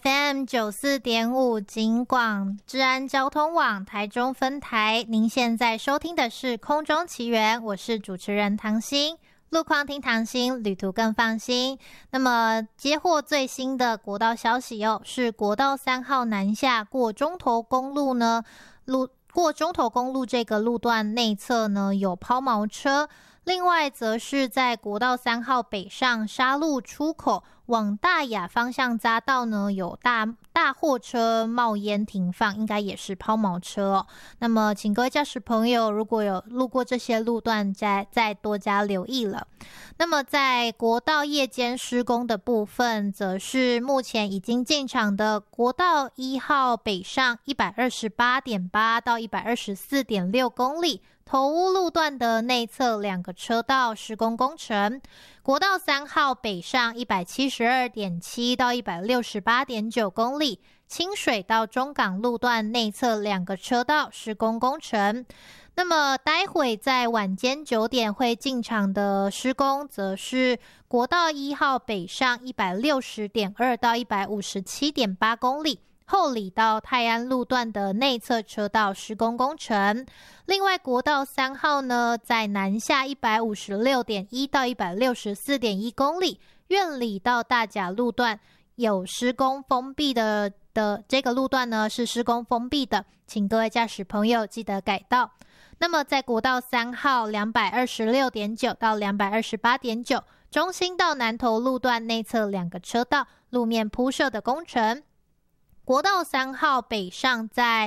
FM 94.5警广治安交通网台中分台，您现在收听的是空中奇缘，我是主持人唐心。路况听唐心，旅途更放心。那么接获最新的国道消息是国道3号南下过中投公路呢，过中投公路这个路段内侧呢有抛锚车。另外则是在国道3号北上沙路出口往大雅方向匝道呢，有大货车冒烟停放，应该也是抛锚车哦。那么请各位驾驶朋友如果有路过这些路段再多加留意了。那么在国道夜间施工的部分，则是目前已经进场的国道1号北上 128.8 到 124.6 公里头屋路段的内侧2个车道施工工程，国道3号北上 172.7 到 168.9 公里清水到中港路段内侧2个车道施工工程。那么待会在晚间9点会进场的施工，则是国道1号北上 160.2 到 157.8 公里后里到泰安路段的内侧车道施工工程。另外国道3号呢，在南下 156.1 到 164.1 公里苑里到大甲路段有施工封闭的这个路段呢是施工封闭的，请各位驾驶朋友记得改道。那么在国道3号 226.9 到 228.9 中心到南投路段内侧2个车道路面铺设的工程，国道3号北上在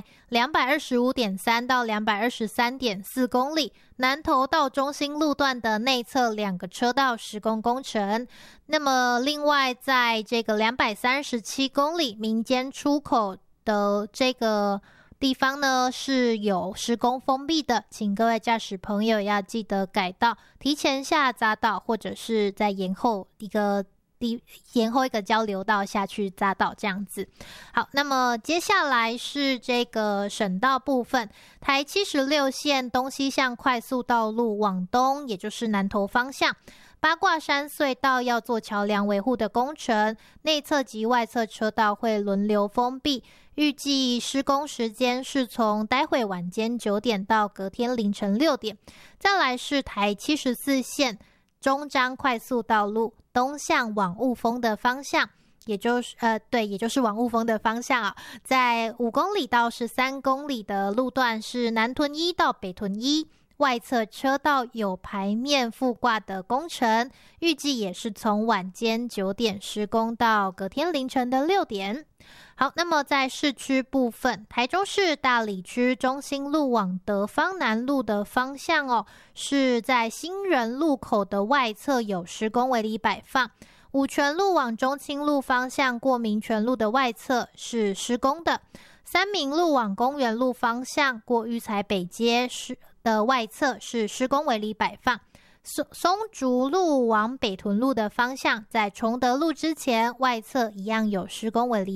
225.3 到 223.4 公里南投到中心路段的内侧2个车道施工工程。那么另外在这个237公里民间出口的这个地方呢是有施工封闭的，请各位驾驶朋友要记得改道，提前下匝道，或者是再延后一个交流道下去匝道这样子。好，那么接下来是这个省道部分，台76线东西向快速道路往东，也就是南投方向八卦山隧道要做桥梁维护的工程，内侧及外侧车道会轮流封闭，预计施工时间是从待会晚间9点到隔天凌晨6点。再来是台74线中彰快速道路东向往雾峰的方向，也就是往雾峰的方向啊，在5公里到13公里的路段是南屯1到北屯1，外侧车道有排面覆挂的工程，预计也是从晚间9点施工到隔天凌晨的6点。好，那么在市区部分，台中市大里区中心路往德芳南路的方向是在新人路口的外侧有施工围篱摆放，五权路往中清路方向过民权路的外侧是施工的，三民路往公园路方向过育才北街的外侧是施工围篱摆放，松竹路往北屯路的方向在崇德路之前外侧一样有施工围篱